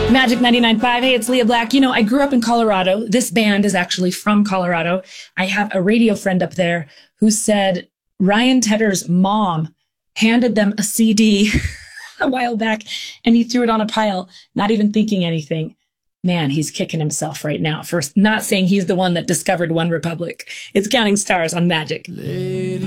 Magic 99.5. Hey, it's Leah Black. You know, I grew up in Colorado. This band is actually from Colorado. I have a radio friend up there who said Ryan Tedder's mom handed them a CD a while back, and he threw it on a pile, not even thinking anything. Man, he's kicking himself right now for not saying he's the one that discovered One Republic. It's Counting Stars on Magic.